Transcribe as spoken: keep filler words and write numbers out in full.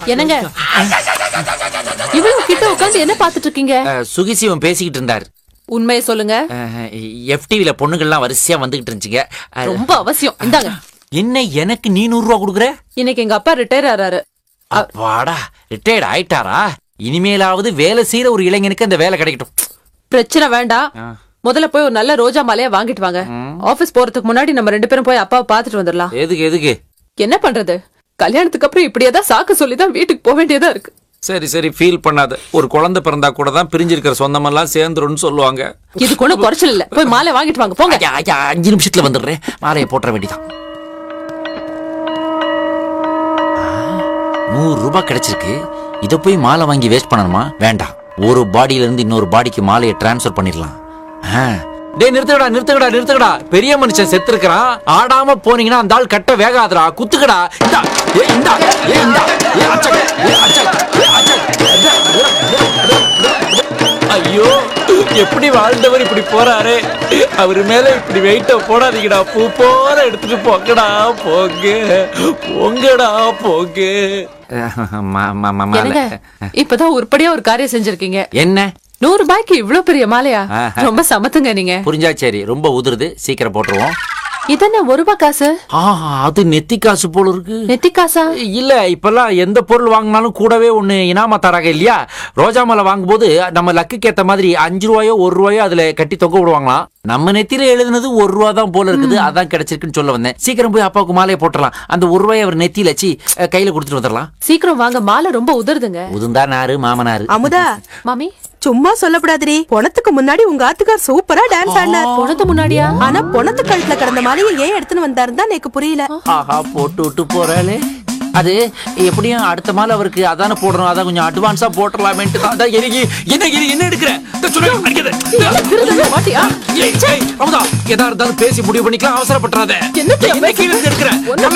என்னங்க இவ்வளவு கிட்ட உட்கார்ந்து என்ன பாத்துட்டு இருக்கீங்க? சுகிசிவம் பேசிக்கிட்டு இருந்தார். உண்மையை சொல்லுங்க. எஃப்டிவில பொண்ணுங்கள்லாம் வரிசையா வந்துகிட்டு இருந்துச்சுங்க. ரொம்ப அவசியம். இந்தாங்க. என்ன எனக்கு நீ நூறு ரூபா கொடுக்குற? இன்னைக்கு எங்க அப்பா ரிட்டையர் ஆறாரு. அப்பாடா, ரிட்டையர்ட் ஆயிட்டாரா? இனிமேலாவது வேலை செய்யற ஒரு இளைஞனுக்கு அந்த வேலை கிடைக்கட்டும். பிரச்சனை வேண்டாம். முதல்ல போய் ஒரு நல்ல ரோஜா மாலையா வாங்கிட்டு வாங்க. ஆபீஸ் போறதுக்கு முன்னாடி நம்ம ரெண்டு பேரும் போய் அப்பாவை பாத்துட்டு வந்துடலாம். எதுக்கு எதுக்கு? என்ன பண்றது? கல்யாணத்துக்கு அப்புறம் இப்படியேதான் சாக்கு சொல்லிதான் வீட்டுக்கு போக வேண்டியதா இருக்கு. சரி சரி, ஃபீல் பண்ணாத. ஒரு குழந்தை பிறந்தா கூட தான் பிரிஞ்சிருக்கிற சொந்தமெல்லாம் சேர்ந்துருன்னு சொல்லுவாங்க. இதுக்கு ஒன்றும் குறைச்சல் இல்ல. போய் மாலை வாங்கிட்டு வாங்க போங்க. அஞ்சு நிமிஷத்துல வந்துடுறேன். மாலையை போட்டுற வேண்டியதான். நூறு ரூபாய் கிடைச்சிருக்கு. இதை போய் மாலை வாங்கி வேஸ்ட் பண்ணணுமா? வேண்டாம். ஒரு பாடியில இருந்து இன்னொரு பாடிக்கு மாலையை டிரான்ஸ்பர் பண்ணிடலாம். டேய் நிறுத்துக்கடா நிறுத்துக்கடா நிறுத்துக்கடா. பெரிய மனுஷன் செத்து இருக்கிறான். ஆடாம போனீங்கன்னா அந்த ஆள் கட்ட வேகாதடா. குத்துக்கடா. இந்தா ஏ இந்தா ஏ இந்தா ஏ அச்சக் ஏ அச்சக் ஏ அச்சக். ஐயோ, எப்படி வாழ்ந்தவர் இப்படி போறாரு. அவரு மேல இப்படி வெயிட்ட போடாதீங்கடா. பூ போற எடுத்துட்டு போங்கடா. போங்க போங்கடா போங்க. இப்பதான் உருப்படியா ஒரு காரியம் செஞ்சிருக்கீங்க. என்ன? நூறு ரூபாய்க்கு இவ்வளவு பெரிய மாலையா? ரொம்ப சமத்துங்க நீங்க. புரிஞ்சா சரி. ரொம்ப உதிருது, சீக்கிரம் போட்டுருவோம். இதென்ன ஒரு ரூபாய் காசு? அது நெத்தி காசு போல இருக்கு. நெத்தி காசா? இல்ல, இப்பெல்லாம் எந்த பொருள் வாங்கினாலும் கூடவே ஒண்ணு இனாமா தராங்க இல்லையா? ரோஜா மாலை வாங்கும் போது நம்ம லக்குக்கு ஏத்த மாதிரி அஞ்சு ரூபாயோ ஒரு ரூபாயோ அதுல கட்டி தொங்க விடுவாங்களாம். நம்ம நெத்தியில எழுதுனது ஒரு ரூபா தான் போல இருக்குது. அதான் கிடைச்சிருக்குன்னு சொல்ல வந்தேன். சீக்கிரம் போய் அப்பாவுக்கு மாலையை போட்டுடலாம். அந்த ஒரு ரூபாய் அவர் நெத்தியில வச்சு கையில கொடுத்துட்டு வந்துடலாம். சீக்கிரம் வாங்க. மாலை ரொம்ப உதிருதுங்க. உதிர்ந்தா நாரு மாமனாரு. அமுதா மாமி சும்மா சொல்லப்படாதே. பொணத்துக்கு முன்னாடி உங்க ஆத்துக்கார் சூப்பரா டான்ஸ் ஆடினார். பொணத்து முன்னாடியா? ஆனா பொணத்து கழுத்துல கிடந்த மாலையை ஏன் எடுத்துன்னு வந்தாருன்னு தான் எனக்கு புரியல. ஆஹா, போட்டு விட்டு போறாளே. அது எப்படியும் அடுத்த மாலை அவருக்கு அதான போடணும். அதான் கொஞ்சம் அட்வான்ஸா போட்டுடலாமேன்ட்டு தான். என்ன என்ன எடுக்கிற? எதா இருந்தாலும் பேசி முடிவு பண்ணிக்கலாம். அவசரப்பட்டுறாத. என்ன கீழே எடுக்கிற?